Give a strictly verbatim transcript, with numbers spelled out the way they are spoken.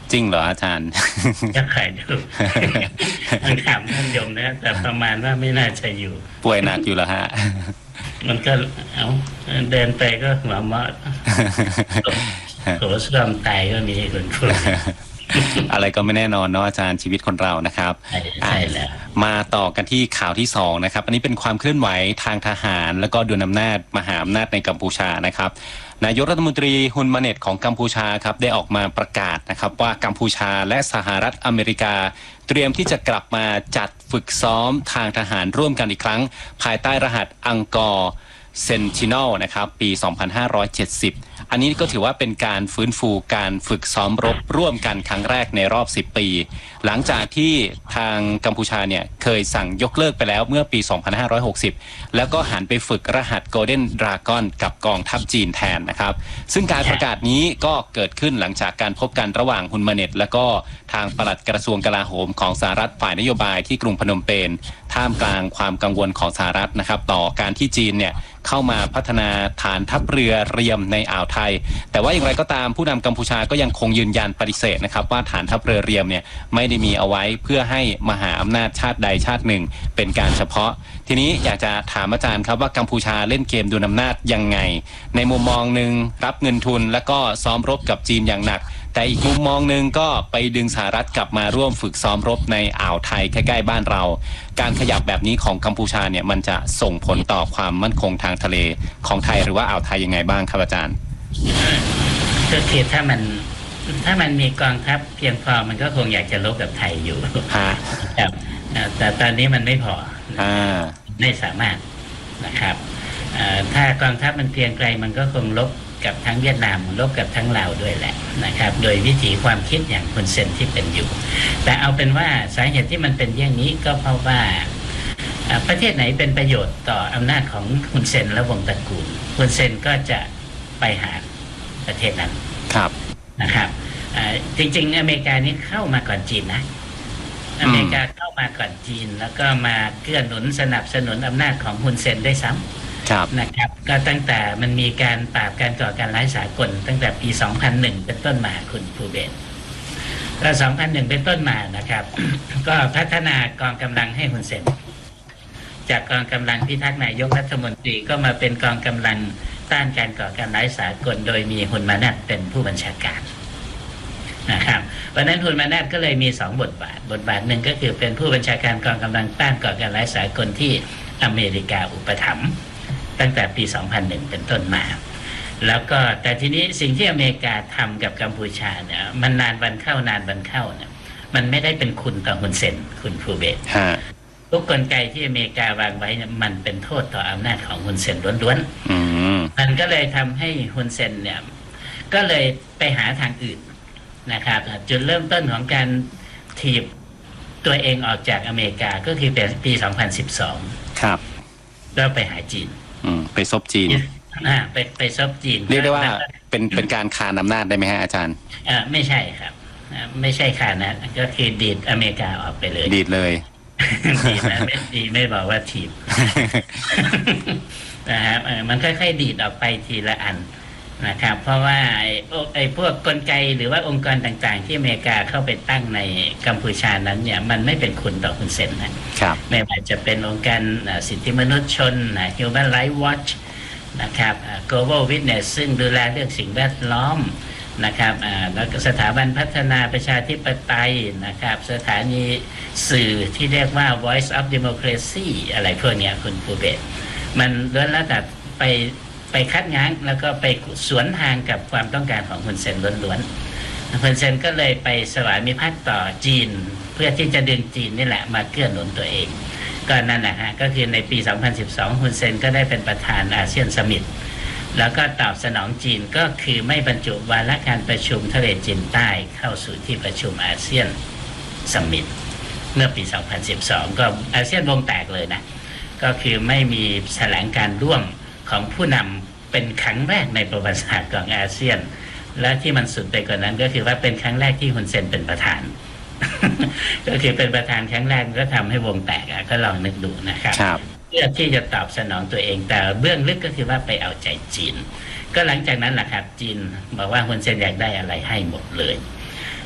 จริงเหรออาจารย์จะขายดูมันถามท่านยมนะแต่ประมาณว่าไม่น่าจะอยู่ป่วยหนักอยู่แล้วฮะมันก็เอาเดินไปก็หัวมอดโถส้วมตายก็มีคนพูดอะไรก็ไม่แน่นอนเนาะอาจารย์ชีวิตคนเรานะครับใช่แล้วมาต่อกันที่ข่าวที่สองนะครับอันนี้เป็นความเคลื่อนไหวทางทหารแล้วก็ดุลอำนาจมหาอำนาจในกัมพูชานะครับนายกรัฐมนตรีฮุนมาเน็ตของกัมพูชาครับได้ออกมาประกาศนะครับว่ากัมพูชาและสหรัฐอเมริกาเตรียมที่จะกลับมาจัดฝึกซ้อมทางทหารร่วมกันอีกครั้งภายใต้รหัสอังกอร์เซนติเนลนะครับปีสองพันห้าร้อยเจ็ดสิบอันนี้ก็ถือว่าเป็นการฟื้นฟูการฝึกซ้อมรบร่วมกันครั้งแรกในรอบสิบปีหลังจากที่ทางกัมพูชาเนี่ยเคยสั่งยกเลิกไปแล้วเมื่อปีสองพันห้าร้อยหกสิบแล้วก็หันไปฝึกรหัส Golden Dragon กับกองทัพจีนแทนนะครับซึ่งการประกาศนี้ก็เกิดขึ้นหลังจากการพบกันระหว่างฮุนมาเน็ตและก็ทางปลัดกระทรวงกลาโหมของสหรัฐฝ่ายนโยบายที่กรุงพนมเปญท่ามกลางความกังวลของสหรัฐนะครับต่อการที่จีนเนี่ยเข้ามาพัฒนาฐานทัพเรือเรียมในอ่าวไทยแต่ว่าอย่างไรก็ตามผู้นำกัมพูชาก็ยังคงยืนยันปฏิเสธนะครับว่าฐานทัพเรือเรียมเนี่ยไม่ได้มีเอาไว้เพื่อให้มหาอำนาจชาติใดชาติหนึ่งเป็นการเฉพาะทีนี้อยากจะถามอาจารย์ครับว่ากัมพูชาเล่นเกมดุลอำนาจยังไงในมุมมองหนึ่งรับเงินทุนแล้วก็ซ้อมรบกับจีนอย่างหนักแต่อีกมุมมองหนึ่งก็ไปดึงสหรัฐกลับมาร่วมฝึกซ้อมรบในอ่าวไทยใกล้ๆบ้านเราการขยับแบบนี้ของกัมพูชาเนี่ยมันจะส่งผลต่อความมั่นคงทางทะเลของไทยหรือว่าอ่าวไทยยังไงบ้างครับอาจารย์ก็คือถ้ามันถ้ามันมีกองทัพเพียงพอมันก็คงอยากจะรบกับไทยอยู่ครับแต่ตอนนี้มันไม่พอไม่สามารถนะครับถ้ากองทัพมันเพียงไกลมันก็คงรบกับทั้งเวียดนามรบกับทั้งลาวด้วยแหละนะครับโดยวิถีความคิดอย่างฮุนเซนที่เป็นอยู่แต่เอาเป็นว่าสาเหตุที่มันเป็นอย่างนี้ก็เพราะว่าประเทศไหนเป็นประโยชน์ต่ออำนาจของฮุนเซนและวงตระกูลฮุนเซนก็จะไปหาประเทศนั้นครับนะครับจริงๆอเมริกานี้เข้ามาก่อนจีนนะอเมริกาเข้ามาก่อนจีนแล้วก็มาเกื้อหนุนสนับสนุนอำนาจของฮุนเซนได้ซ้ำนะครับก็ตั้งแต่มันมีการปราบการก่อการร้ายสากลตั้งแต่ปีสองพันหนึ่งเป็นต้นมาคุณภูเบศก็สองพันหนึ่งเป็นต้นมานะครับ ก็พัฒนากองกำลังให้ฮุนเซนจากกองกำลังพิทักษ์นายกรัฐมนตรีก็มาเป็นกองกำลังต้านการก่อการร้ายสากลโดยมีฮุนมานัตเป็นผู้บัญชาการนะครับเพราะนั้นฮุนมานัตก็เลยมีสองบทบาทบทบาทหนึ่งก็คือเป็นผู้บัญชาการกองกำลังต้านก่อการร้ายสากลที่อเมริกาอุปถัมภ์ตั้งแต่ปีสองพันหนึ่งเป็นต้นมาแล้วก็แต่ทีนี้สิ่งที่อเมริกาทำกับกัมพูชาเนี่ยมันนานวันเข้านานวันเข้าเนี่ยมันไม่ได้เป็นคุณต่อฮุนเซนคุณภูเบศทุกกลไกที่อเมริกาวางไว้เนี่ยมันเป็นโทษต่ออำนาจของฮุนเซนล้วนๆมันก็เลยทำให้ฮุนเซนเนี่ยก็เลยไปหาทางอื่นนะครับจุดเริ่มต้นของการถีบตัวเองออกจากอเมริกาก็คือปีสองพันสิบสองครับแล้วไปหาจีนไปซบจีนอ่าไปไปซบจีนเรียกได้ว่าเป็นเป็นการคานอำนาจได้ไหมฮะอาจารย์อ่าไม่ใช่ครับไม่ใช่คานนะก็คือดีดอเมริกาออกไปเลยดีดเลยดีดนะไม่ดีไม่บอกว่าถีบนะครับมันค่อยๆดีดออกไปทีละอันนะครับเพราะว่าไอ้ไอ้พวกกลไกหรือว่าองค์กรต่างๆที่อเมริกาเข้าไปตั้งในกัมพูชานั้นเนี่ยมันไม่เป็นคุณต่อฮุนเซนนะครับไม่ว่าจะเป็นองค์การสิทธิมนุษยชน Human Rights Watch นะครับ Global Witness ซึ่งดูแลเรื่องสิ่งแวดล้อมนะครับแล้วก็สถาบันพัฒนาประชาธิปไตยนะครับสถานีสื่อที่เรียกว่า Voice of Democracy อะไรพวกนี้คุณภูเบศมันล้วนแล้วแต่ไปไปคัดง้างแล้วก็ไปสวนทางกับความต้องการของฮุนเซนล้วนๆฮุนเซนก็เลยไปสวามิภักดิ์ต่อจีนเพื่อที่จะดึงจีนนี่แหละมาเกื้อหนุนตัวเองก็นั่นแหละฮะก็คือในปีสองพันสิบสองฮุนเซนก็ได้เป็นประธานอาเซียนซัมมิตแล้วก็ตอบสนองจีนก็คือไม่บรรจุวาระการประชุมทะเลจีนใต้เข้าสู่ที่ประชุมอาเซียนซัมมิตเมื่อปีสองพันสิบสองก็อาเซียนวงแตกเลยนะก็คือไม่มีแถลงการร่วมของผู้นำเป็นครั้งแรกในประวัติศาสตร์ของอาเซียนและที่มันสุดไปกว่านั้นก็คือว่าเป็นครั้งแรกที่ฮุนเซนเป็นประธาน ก็คือเป็นประธานครั้งแรกก็ทำให้วงแตกอ่ะก็ลองนึกดูนะครับเพื่อที่จะตอบสนองตัวเองแต่เบื้องลึกก็คือว่าไปเอาใจจีนก็หลังจากนั้นแหละครับจีนบอกว่าฮุนเซนอยากได้อะไรให้หมดเลย